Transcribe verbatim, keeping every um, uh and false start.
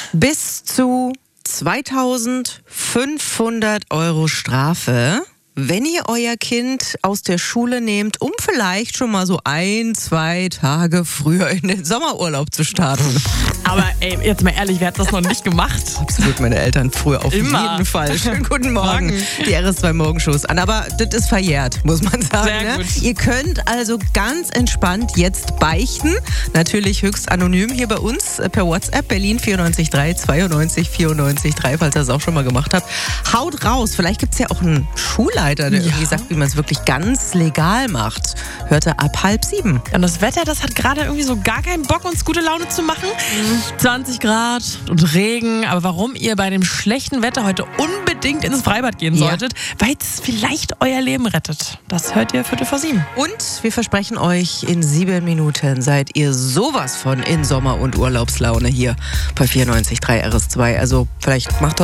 Bis zu zweitausendfünfhundert Euro Strafe, wenn ihr euer Kind aus der Schule nehmt, um vielleicht schon mal so ein, zwei Tage früher in den Sommerurlaub zu starten. Aber ey, jetzt mal ehrlich, wer hat das noch nicht gemacht? Absolut, meine Eltern früher auf Immer. jeden Fall. Schönen guten Morgen. Morgen. Die R S zwei Morgenshows an. Aber das ist verjährt, muss man sagen. Sehr Ne? gut. Ihr könnt also ganz entspannt jetzt beichten. Natürlich höchst anonym hier bei uns per WhatsApp Berlin vier neun drei zweiundneunzig vierundneunzig drei, falls ihr das auch schon mal gemacht habt. Haut raus. Vielleicht gibt es ja auch einen Schulleiter, der Ja. irgendwie sagt, wie man es wirklich ganz legal macht. Hört er ab halb sieben. Und das Wetter, das hat gerade irgendwie so gar keinen Bock, uns gute Laune zu machen. zwanzig Grad und Regen. Aber warum ihr bei dem schlechten Wetter heute unbedingt ins Freibad gehen Ja. solltet, weil es vielleicht euer Leben rettet. Das hört ihr Viertel vor sieben. Und wir versprechen euch, in sieben Minuten seid ihr sowas von in Sommer- und Urlaubslaune hier bei vierundneunzig drei R S zwei. Also vielleicht macht